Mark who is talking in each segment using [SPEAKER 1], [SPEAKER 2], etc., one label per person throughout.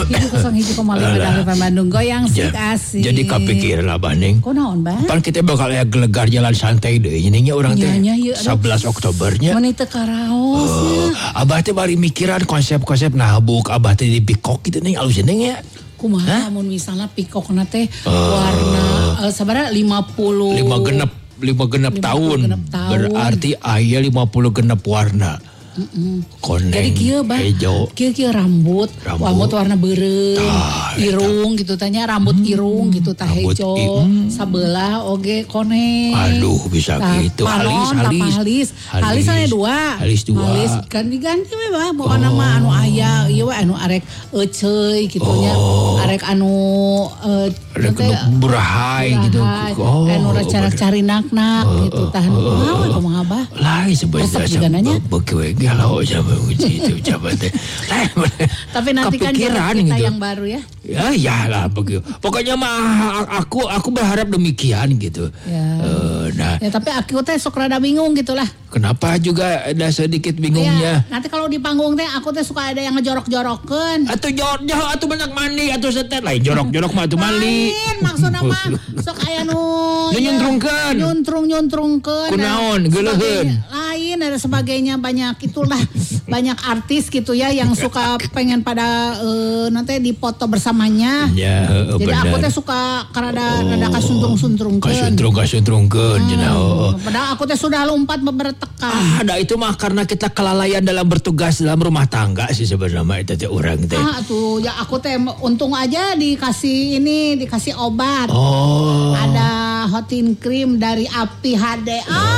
[SPEAKER 1] 301,5 dari Bandung goyang sih kasih.
[SPEAKER 2] Jadi kepikiran lah Baning.
[SPEAKER 1] Kunaon Bang?
[SPEAKER 2] Pan kita bakal gelegar jalan santai deh. Ininya orang teh 11 Oktobernya.
[SPEAKER 1] Menit karaos.
[SPEAKER 2] Abah teh bari mikiran konsep-konsep nabuk. Abah teh di pikok gitu nih alus nih ya.
[SPEAKER 1] Kumaha mun misalnya pikokna teh warna sabaraha 5 genep tahun. Berarti aya 50 genep warna. Koneng, jadi kieu Bah, kieu rambut warna beureum, irung gitu tanya rambut irung gitu tah hejo, sabelah oge koneng.
[SPEAKER 2] Aduh bisa gitu.
[SPEAKER 1] Halis aya 2. Halis ganti-ganti we Bah, pokona mah anu aya ieu we anu arek euceuy kitu nya, arek anu
[SPEAKER 2] burahay gitu.
[SPEAKER 1] Anu cari nak gitu tah kumaha Bah.
[SPEAKER 2] Lain sebenarnya beuki kalau sama itu jabatnya.
[SPEAKER 1] Tapi nanti kan kita gitu. Yang baru ya.
[SPEAKER 2] Ya lah begitu. Pokoknya mah aku berharap demikian gitu.
[SPEAKER 1] Ya. Ya tapi aku teh sok rada bingung gitulah.
[SPEAKER 2] Kenapa juga ada sedikit bingungnya?
[SPEAKER 1] Ya, nanti kalau di panggung teh aku teh suka ada yang ngejorok-jorokeun.
[SPEAKER 2] Atuh jorok atuh banyak mandi atuh setet lain jorok-jorok mah atuh mandi.
[SPEAKER 1] Lain maksudna mah sok aya nu nyuntrungkeun.
[SPEAKER 2] Kunaon geuleuheun.
[SPEAKER 1] Lain ada sebagainya banyak itulah banyak artis gitu ya yang suka pengen pada nanti dipoto bersamanya.
[SPEAKER 2] Ya,
[SPEAKER 1] jadi benar. Aku teh suka karada kasuntrung-suntrungkeun.
[SPEAKER 2] Kasuntrungkeun cenah.
[SPEAKER 1] Padahal aku teh sudah lompat beberapa tekan.
[SPEAKER 2] Ada itu mah karena kita kelalaian dalam bertugas dalam rumah tangga sih sebenarnya itu teh urang teh.
[SPEAKER 1] Tuh ya aku teh untung aja dikasih obat. Ada hotin cream dari Api HD.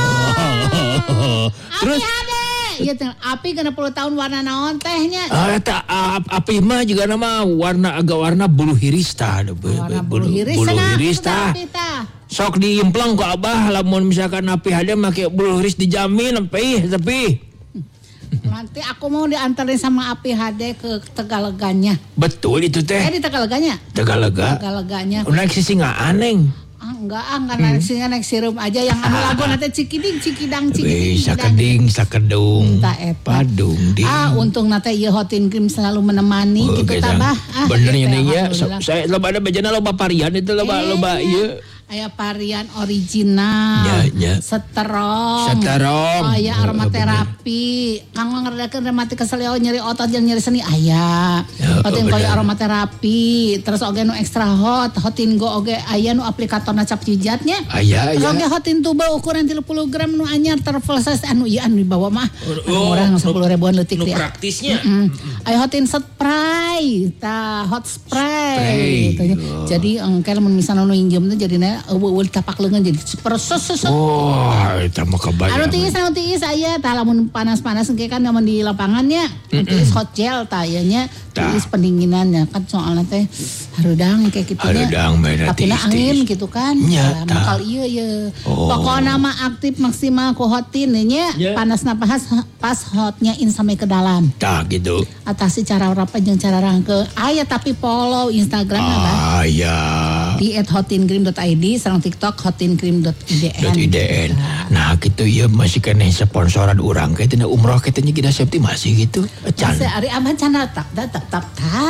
[SPEAKER 2] Terus
[SPEAKER 1] iya Api kena 10 tahun warna naon tehnya.
[SPEAKER 2] Api mah juga nama warna bulu hiris tah.
[SPEAKER 1] Bulu hiris tah.
[SPEAKER 2] Sok diimplang ku Abah lamun misalkan Api HD make bulu hiris dijamin tapi
[SPEAKER 1] nanti aku mau diantarin sama Api HD ke Tegaleganya.
[SPEAKER 2] Betul itu teh.
[SPEAKER 1] Di Tegaleganya.
[SPEAKER 2] Tegaleganya. Naik Sisingaan Neng.
[SPEAKER 1] Enggak naik sirup aja yang anu lagu nanti cikidang.
[SPEAKER 2] Sakedung. Padung ding.
[SPEAKER 1] Untung nanti ieu hotin cream selalu menemani gitu tabah.
[SPEAKER 2] Bener ini ya. Saya loba ada bejana loba varian itu loba ieu.
[SPEAKER 1] Aya varian original, seterong, aya aromaterapi, kanggo ngeredakeun rematik keseleo nyeri otot jeung nyeri sendi aya. Hotin koyo aromaterapi, terus oge nu extra hot, hotin go oge aya nu aplikatorna cap jijatnya.
[SPEAKER 2] Aya.
[SPEAKER 1] Terus oge hotin tuba ukuran 30 gram nu anyar terproses anu dibawa mah. Murah 10 ribuan leutik
[SPEAKER 2] dia. Nu praktisnya.
[SPEAKER 1] Aya hotin spray, hot spray. Jadi engke mun misalna nu injem teh jadina eueuh tapak leungeun jadi super sos.
[SPEAKER 2] Eta mah kabayang.
[SPEAKER 1] Anu tiis aya tah lamun panas-panas engke kan lamun di lapangannya tiis hot gel tah aya nya tiis pendinginannya kan soalna teh harudang kayak kitu nya. Tapi angin gitu kan. Bakal ieu. Pokona mah aktif maksimal ku hotin nya panasna pas hotnya in sampai ke dalam.
[SPEAKER 2] Tah gitu.
[SPEAKER 1] Atasi cara rapat jeung cara rangke. Aya tapi follow Instagramna Bang.
[SPEAKER 2] Aya.
[SPEAKER 1] Di @hotincream.id sareng TikTok hotincream.idn.
[SPEAKER 2] Nah gitu ya masih kena sponsoran urang kayak tina umroh katanya kita safety masih gitu.
[SPEAKER 1] Masih ari abah can tak.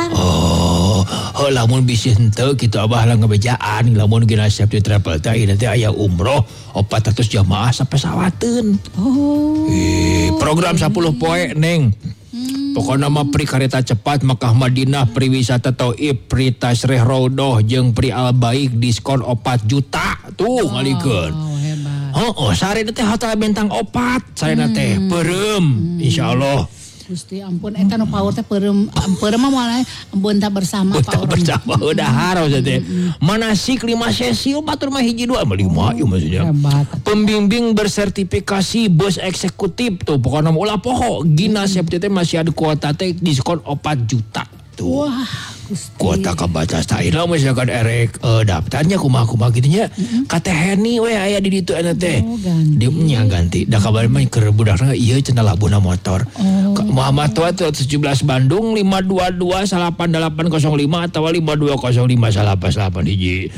[SPEAKER 2] Lamun bisi henteu kitu Abah lah ngebejaan lamun gina safety travel teh nanti aya umroh 400 jamaah sapesawateun. Program 10 poe Neng. Pokoknya mah pri kareta cepat Makkah Madinah, pri wisata Thaif, pri Tasrih Raudhah jeung pri Al-Baik diskon 4 juta. Tuh ngalikeun. Sare teh hotel bintang 4, sarena teh peureum insyaallah.
[SPEAKER 1] Gusti ampun eta nu power teh peureum mah moal ampun tah bersama
[SPEAKER 2] power. Bersama udah harus teh. Manasik 5 sesi batur mah hiji 2 5 ieu maksudnya. Pembimbing bersertifikasi bus eksekutif tuh pokoknya ulah poho gina safety teh masih ada kuota teh diskon 4 juta tuh.
[SPEAKER 1] Wah, Gusti.
[SPEAKER 2] Kuota kabaca saira misalkan erek daftarnya kumaha kitu nya. Kate Heni we aya di ditu eta teh. Dia nya ganti. Da kabar mah keur budakna ieu cenah labuna motor. Muhammad Tua 17 Bandung 522-8805 atau 520-588 hiji.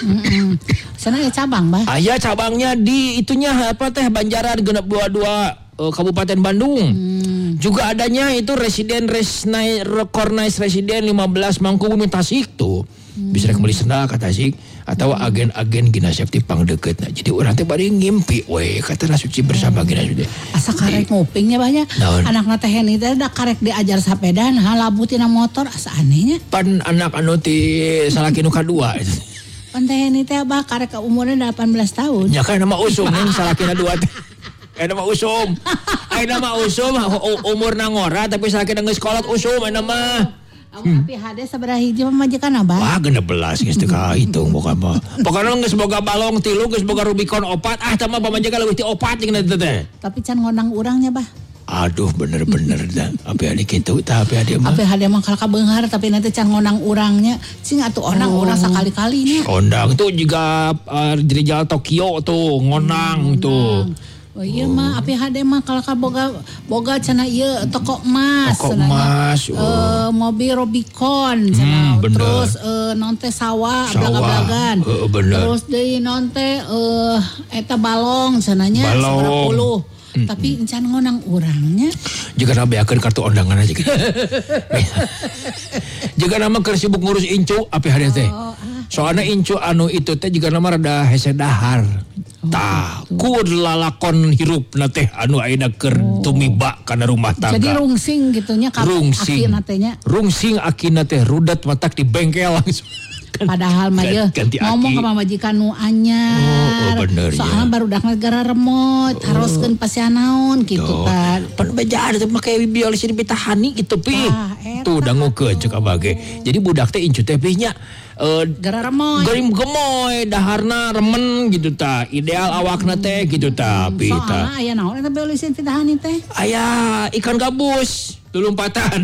[SPEAKER 1] Sana aya cabang, Bah.
[SPEAKER 2] Aya cabangnya di itunya apa teh Banjaran 22 Kabupaten Bandung. Juga adanya itu Kornais Residen 15 Mangkubumi Tasik tuh. Bisa kembali sendal ke Tasik atau agen-agen gina septi pang deket. Nah, jadi orang teh bari ngimpi we katana suci bersama gina sudah.
[SPEAKER 1] Asa karek ngupingnya banyak. Anak teh heni teh da karek diajar sapeda nah labu tina motor asa anehnya.
[SPEAKER 2] Pan anak anu ti salaki nu kadua.
[SPEAKER 1] Pan teh heni teh abah karek umurnya 18 tahun.
[SPEAKER 2] Ya kan nama usum yang salakina dua teh. Nama usum. Nama usum umur nangora tapi salakina geus kolot usum nama.
[SPEAKER 1] Tapi hade sabaraha hiji majikan abah?
[SPEAKER 2] Wah 16 geus teu kahitung boga mah. Pokona geus boga balong 3, geus boga Rubicon 4, tah mah pamajikan leuwih ti 4 cenah teh.
[SPEAKER 1] Tapi can ngondang urangnya bah.
[SPEAKER 2] Aduh bener-bener dah. Api ade kitu tah api ade mah.
[SPEAKER 1] Api ade mah kalka beunghar tapi nanti can ngondang urangnya. Cing atuh orang sakali-kalinya.
[SPEAKER 2] Ondang tuh juga jadi jalan Tokyo tuh ngondang tuh.
[SPEAKER 1] Oh iya mah api hade mah kalka boga cenah ieu toko emas.
[SPEAKER 2] Toko emas.
[SPEAKER 1] Mobil Rubicon cenah. Terus non teh sawah blaga-blagan. Terus deui non teh eta balong cenahnya 10. Tapi encan ngonang urangnya.
[SPEAKER 2] Jika nama beakeun kartu undangan aja gitu. Jika nama keur sibuk ngurus incu api hade teh. Soalnya incu anu itu teh jika nama rada hese dahar. Tah, kud lalakon hirup na teh anu ayeuna keur tumiba kana rumah tangga.
[SPEAKER 1] Jadi rungsing gitunya
[SPEAKER 2] akina tehnya. Rungsing akina teh rudet matak di bengkel langsung.
[SPEAKER 1] Padahal mah ye ngomong ka majikan nu anyar. Soalnya barudak negara remote, haruskeun pasianaon gitu kan.
[SPEAKER 2] Pan bejaan teh make biologis dipitahani gitu pi. Tuh dangukeun ceuk abah ge. Jadi budak teh incu teh nya
[SPEAKER 1] gara remoy.
[SPEAKER 2] Garim gemoy, daharna remen gitu ta. Ideal awakna teh gitu ta.
[SPEAKER 1] Soalnya aya naon eta biologis dipitahani teh?
[SPEAKER 2] Aya ikan gabus, lulumpatan.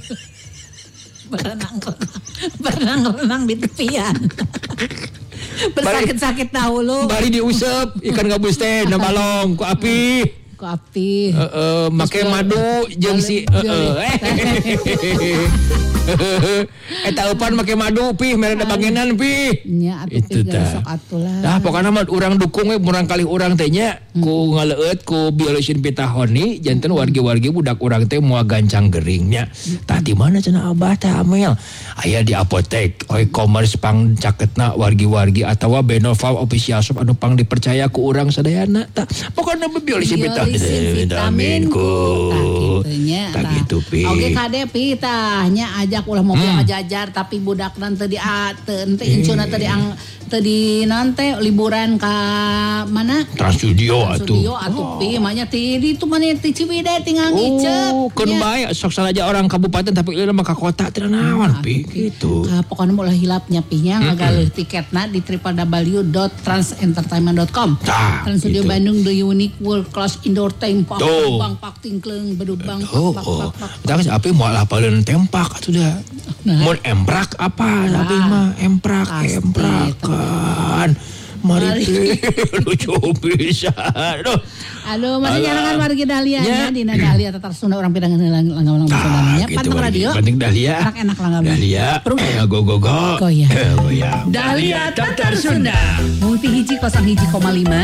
[SPEAKER 1] Berenang di tepian. Bersakit-sakit dahulu.
[SPEAKER 2] Bari diusep ikan gabus teh na balong ku api. Make madu jeung si eta eupan make madu pi mere da bagenan pi.
[SPEAKER 1] Nya atuh sok atulah.
[SPEAKER 2] Tah pokona mah urang dukung we murang kali urang teh nya ku ngaleueut ku biologisin pitahoni janten wargi-wargi budak urang teh moal gancang gering nya. Tah di mana cenah abah teh Amel? Aya di apotek, e-commerce pang caketna wargi-wargi atawa Benoval official shop anu pang dipercaya ku urang sadayana. Tah pokona biologisin vitamin ku. Tak gitu pi.
[SPEAKER 1] Oke kade pi tahnya ajak ulah mobil ngajajar tapi budak nanti di teu incuna tadi nanti liburan ka mana?
[SPEAKER 2] Trans Studio
[SPEAKER 1] atuh pi manya ti itu mana ti Ciwidey tinggal ngicep.
[SPEAKER 2] Keun bae sok salaja orang kabupaten tapi ieu mah ka kota teu naon pi gitu.
[SPEAKER 1] Pokona ulah hilapnya pi nya ngagaleuh tiketna di www.transentertainment.com. Trans Studio Bandung the unique world class indoor theme park. Bang tingkleung bedubang pak.
[SPEAKER 2] Tapi api moal hafaleun tempak atuh da. Mun emprak apa tapi mah emprak kan. Mari lucu pisan.
[SPEAKER 1] Aduh, masih nyarangan wargi Dahlia nya dina Dahlia Tatar Sunda orang pidangan langgaung Sundanya. Panteng radio.
[SPEAKER 2] Panteng Dahlia.
[SPEAKER 1] Enak langgaung.
[SPEAKER 2] Dahlia. Go.
[SPEAKER 1] Goyang. Dahlia Tatar Sunda. Multi hiji 01,5